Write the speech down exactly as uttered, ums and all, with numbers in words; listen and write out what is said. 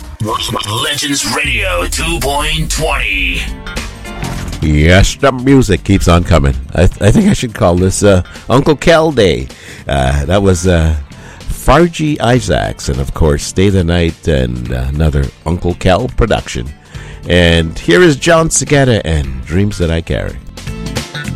Legends Radio two point twenty. Yes, the music keeps on coming. I, th- I think I should call this uh, Uncle Kel Day. Uh, that was uh, Fargie Isaacs, and of course, Stay the Night, and uh, another Uncle Kel production. And here is John Cicada and Dreams That I Carry.